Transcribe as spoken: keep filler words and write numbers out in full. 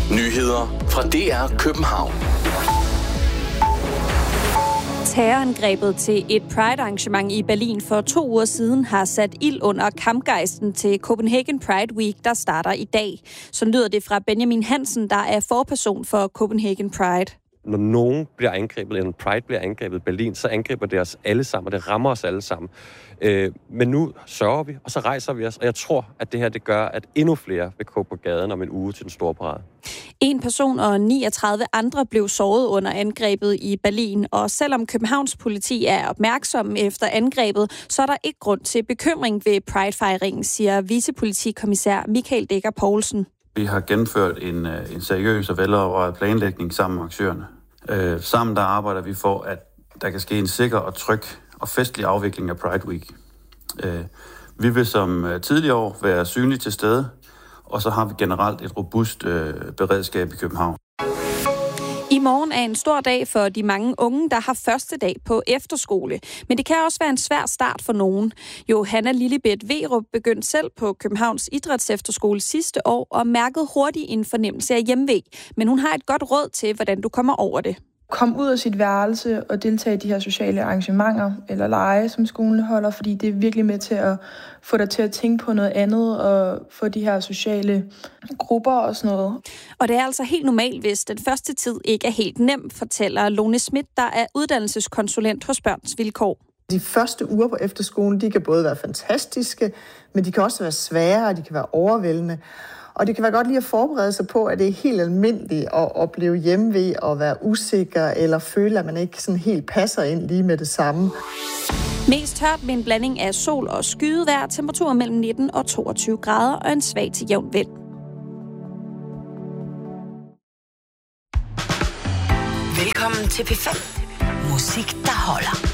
Nyheder fra D R København. Terrorangrebet til et Pride-arrangement i Berlin for to uger siden har sat ild under kampgejsten til Copenhagen Pride Week, der starter i dag. Så lyder det fra Benjamin Hansen, der er forperson for Copenhagen Pride. Når nogen bliver angrebet, eller Pride bliver angrebet i Berlin, så angriber det os alle sammen, og det rammer os alle sammen. Øh, men nu sørger vi, og så rejser vi os, og jeg tror, at det her det gør, at endnu flere vil gå på gaden om en uge til den store parade. En person og niogtredive andre blev såret under angrebet i Berlin, og selvom Københavns politi er opmærksom efter angrebet, så er der ikke grund til bekymring ved Pride-fejringen, siger vicepolitikommissær Michael Dækker Poulsen. Vi har gennemført en, en seriøs og velovervejet planlægning sammen med aktørerne. Øh, sammen der arbejder vi for, at der kan ske en sikker og tryg og festlig afvikling af Pride Week. Øh, vi vil som tidligere år være synlige til stede, og så har vi generelt et robust øh, beredskab i København. I morgen er en stor dag for de mange unge, der har første dag på efterskole. Men det kan også være en svær start for nogen. Johanna Lillebeth Verup begyndte selv på Københavns Idrætsefterskole sidste år og mærkede hurtigt en fornemmelse af hjemve. Men hun har et godt råd til, hvordan du kommer over det. Kom ud af sit værelse og deltage i de her sociale arrangementer eller lege, som skolen holder, fordi det er virkelig med til at få dig til at tænke på noget andet og få de her sociale grupper og sådan noget. Og det er altså helt normalt, hvis den første tid ikke er helt nem, fortæller Lone Schmidt, der er uddannelseskonsulent hos Børns Vilkår. De første uger på efterskolen, de kan både være fantastiske, men de kan også være svære, og de kan være overvældende. Og det kan være godt lige at forberede sig på, at det er helt almindeligt at opleve hjemve og være usikker, eller føle, at man ikke sådan helt passer ind lige med det samme. Mest tørt med en blanding af sol og skydevejr, temperaturer mellem nitten og toogtyve grader og en svag til jævn vind. Velkommen til P fem. Musik, der holder.